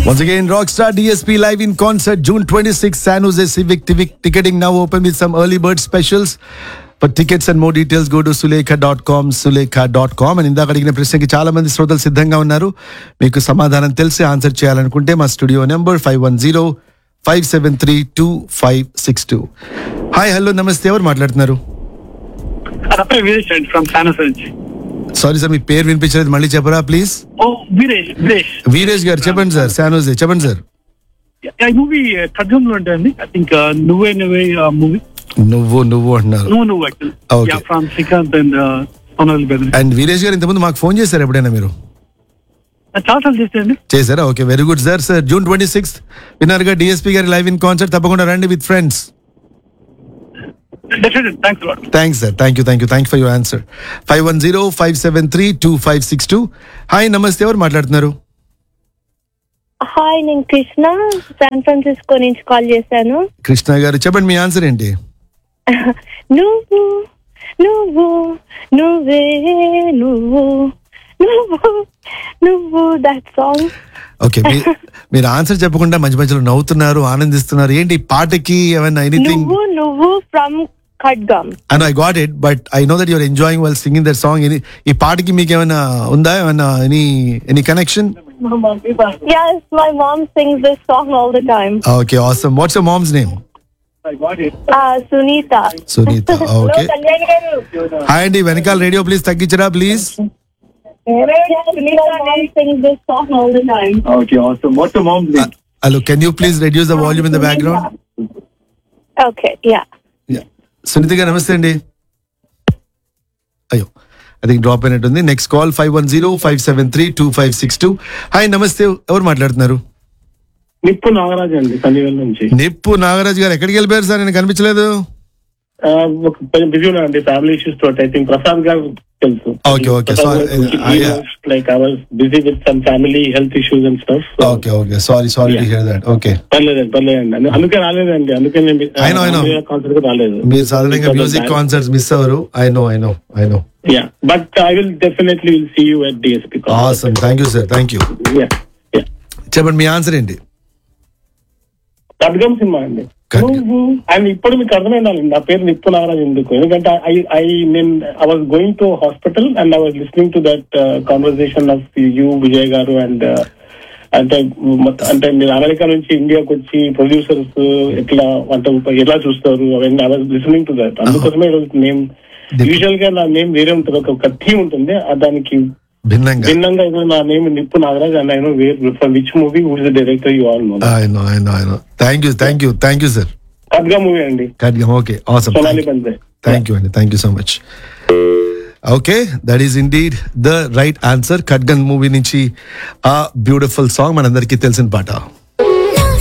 Once again, Rockstar DSP live in concert June 26th, San Jose Civic. Ticketing now open with some early bird specials. For tickets and more details, go to sulekha.com. And ఇందాక అడిగిన ప్రశ్నకి చాలా మంది శ్రోతలు సిద్ధంగా ఉన్నారు. మీకు సమాధానం తెలిసి ఆన్సర్ చేయాలనుకుంటే మా స్టూడియో నెంబర్ 510-573-2562. హాయ్ హలో నమస్తే, ఎవరు మాట్లాడుతున్నారు? సారీ సార్, మీ పేరు వినిపించలేదు, మళ్ళీ చెప్పరా ప్లీజ్. వీరేష్ గారు చెప్పండి సార్. శాన్ హోజే చెప్పండి సార్. ఈ మూవీ ఖడ్గంలో ఉంటుంది. ఐ థింక్ నువ్వే మూవీ. నువ్వు అంటున్నారు. అండ్ వీరేష్ గారు ఇంతకుముందు మాకు ఫోన్ చేశారు ఎప్పుడైనా మీరు? చాలా చేశారండి. చేశారా? Okay, very good sir. Sir June 26th విన్నర్గా DSP గారి లైవ్ ఇన్ కాన్సర్ట్. తప్పకుండా రండి with friends. Thanks sir. Thank you for your answer. 510-573-2562. Hi నమస్తే, ఎవరు మాట్లాడుతున్నారు? హాయ్, నేను కృష్ణ, శాన్ ఫ్రాన్సిస్కో నుంచి కాల్ చేశాను. కృష్ణ గారు చెప్పండి, మీ ఆన్సర్ ఏంటి? నువ్వు నువ్వు నువ్వే నువ్వు నువ్వు నువ్వు దట్ సాంగ్. ఓకే, మీరు ఆన్సర్ చెప్పకుండా మధ్య మధ్యలో నవ్వుతున్నారు, ఆనందిస్తున్నారు. ఏంటి పాటకి ఏమైనా ఎనీథింగ్? నువ్వు ఫ్రమ్ ఖడ్గం. I got it, but I know that you're enjoying while singing that song. ఈ పాటకి మీకు ఏమైనా ఉందా? ఏమైనా any connection? Yes, my mom sings this song all the time. Okay, awesome. What's your mom's name? Sunita. Okay. Hi అండి, వెనకాల radio please తగ్గించరా please. Sunita mom sings this song all the time. Okay, awesome. What's your mom's name? Hello, can you please reduce the volume in the background? Okay, yeah. Sunitha గారు నమస్తే అండి. అయ్యో, I think drop అయినట్టుంది. Next call 510-573-2562. Hi నమస్తే, ఎవరు మాట్లాడుతున్నారు? నిప్పు నాగరాజ్ అండి, పల్లివేల్ నుంచి. నిప్పు నాగరాజ్ గారు ఎక్కడికి వెళ్ళిపోయారు సార్? నేను కనిపించలేదు. బిజీ ఉన్నానండి, ఫ్యామిలీ ఇష్యూస్ తోటి. ఐ థింక్ ప్రసాద్ గారు తెలుసు. Okay sorry. Like I was busy with some family health issues and stuff. Okay. Sorry to hear that. Okay. పర్లేదండి. అందుకే రాలేదండి. అందుకే నేను కాన్సర్ట్ కి రాలేదు. మీరు సాధారణంగా మ్యూజిక్ కాన్సర్ట్స్ మిస్ అవ్వరు. I know. Yeah, but I will definitely see you at DSP concert. Awesome. Thank you sir. Thank you. Yeah. చెప్పండి, మీ ఆన్సర్ ఏంటి? ఖడ్గం సినిమా అండి. నువ్వు అండ్ ఇప్పుడు మీకు అర్థమైందండి నా పేరు నిప్పు నాగరాజ్ ఎందుకు. ఎందుకంటే I was going to hospital and I was listening to that conversation of you Vijay గారు. అండ్ అంటే మీరు అమెరికా నుంచి ఇండియాకి వచ్చి ప్రొడ్యూసర్స్ ఎలా చూస్తారు అవన్నీ I was listening to that. అందుకోసమే నేమ్ యూజువల్ గా నా నేమ్ వేరే ఉంటుంది, ఒక థీమ్ ఉంటుంది. దానికి భిన్నంగా ఇప్పుడు నా నేమ్ నిప్పు Nagaraj and I know where from which movie, who is the director, you all know. I know. Thank you sir. ఖడ్గం మూవీ అండి. ఖడ్గం. Okay, awesome. Sonali బన్సే. Thank you so much. Okay, that is indeed the right answer. ఖడ్గం movie నుంచి ఆ beautiful song మనందరికీ తెలిసిన పాట.